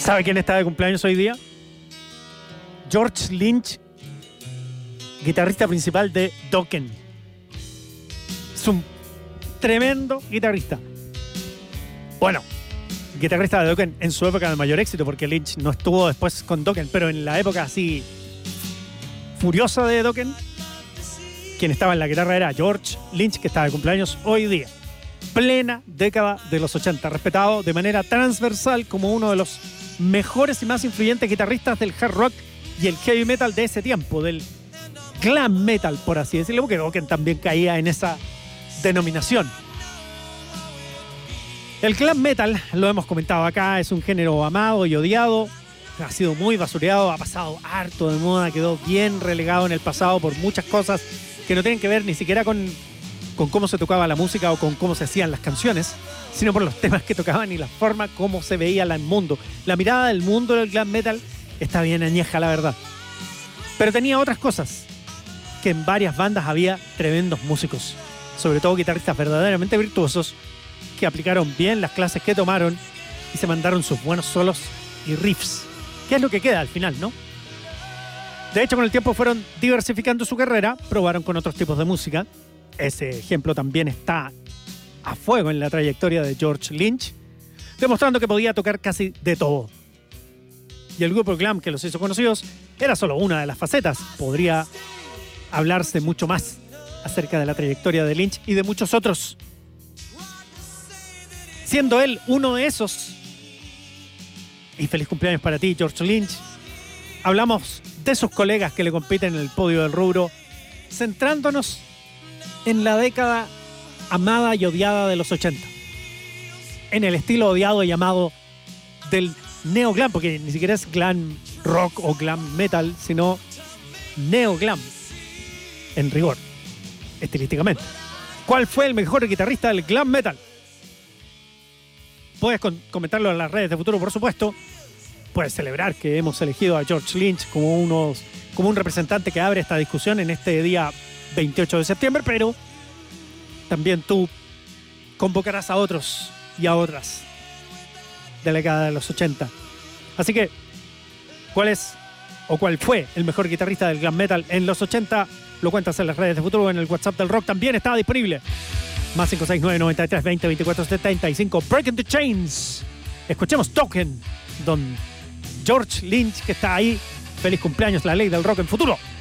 ¿Sabe quién está de cumpleaños hoy día? George Lynch, guitarrista principal de Dokken. Es un tremendo guitarrista. Bueno, guitarrista de Dokken en su época de mayor éxito, porque Lynch no estuvo después con Dokken, pero en la época así furiosa de Dokken, quien estaba en la guitarra era George Lynch, que está de cumpleaños hoy día. Plena década de los 80, respetado de manera transversal como uno de los mejores y más influyentes guitarristas del hard rock y el heavy metal de ese tiempo, del glam metal, por así decirlo, porque Dokken también caía en esa denominación. El glam metal, lo hemos comentado acá, es un género amado y odiado, ha sido muy basureado, ha pasado harto de moda, quedó bien relegado en el pasado por muchas cosas que no tienen que ver ni siquiera con cómo se tocaba la música o con cómo se hacían las canciones, sino por los temas que tocaban y la forma como se veía el mundo. La mirada del mundo del glam metal está bien añeja, la verdad. Pero tenía otras cosas, que en varias bandas había tremendos músicos, sobre todo guitarristas verdaderamente virtuosos, que aplicaron bien las clases que tomaron y se mandaron sus buenos solos y riffs, que es lo que queda al final, ¿no? De hecho, con el tiempo fueron diversificando su carrera, probaron con otros tipos de música. Ese ejemplo también está a fuego en la trayectoria de George Lynch, demostrando que podía tocar casi de todo. Y el grupo glam que los hizo conocidos era solo una de las facetas. Podría hablarse mucho más acerca de la trayectoria de Lynch y de muchos otros, siendo él uno de esos. Y feliz cumpleaños para ti, George Lynch. Hablamos de sus colegas que le compiten en el podio del rubro, centrándonos en la década amada y odiada de los 80. En el estilo odiado y amado del neo-glam, porque ni siquiera es glam rock o glam metal, sino neo-glam, en rigor, estilísticamente. ¿Cuál fue el mejor guitarrista del glam metal? Puedes comentarlo en las redes de Futuro, por supuesto. Puedes celebrar que hemos elegido a George Lynch como un representante que abre esta discusión en este día 28 de septiembre, pero también tú convocarás a otros y a otras de la década de los 80. Así que, ¿cuál fue el mejor guitarrista del glam metal en los 80? Lo cuentas en las redes de Futuro, en el WhatsApp del rock también está disponible. Más 569 93 20 24 75. Breaking the Chains. Escuchemos Dokken, don George Lynch, que está ahí. Feliz cumpleaños, la ley del rock en Futuro.